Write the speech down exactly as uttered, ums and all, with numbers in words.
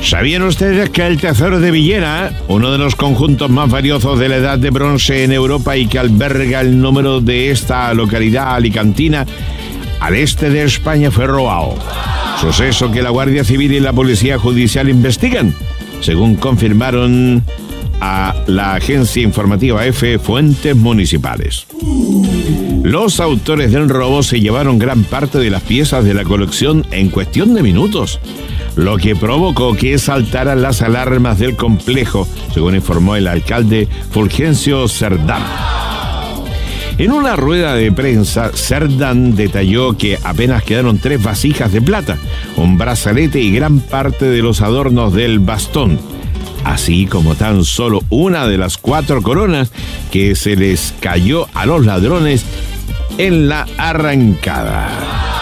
¿Sabían ustedes que el Tesoro de Villena, uno de los conjuntos más valiosos de la Edad de Bronce en Europa y que alberga el número de esta localidad alicantina, al este de España, fue robado? Suceso que la Guardia Civil y la Policía Judicial investigan, según confirmaron a la agencia informativa EFE fuentes municipales. Los autores del robo se llevaron gran parte de las piezas de la colección en cuestión de minutos, lo que provocó que saltaran las alarmas del complejo, según informó el alcalde Fulgencio Cerdán. En una rueda de prensa, Cerdán detalló que apenas quedaron tres vasijas de plata, un brazalete y gran parte de los adornos del bastón, así como tan solo una de las cuatro coronas que se les cayó a los ladrones en la arrancada.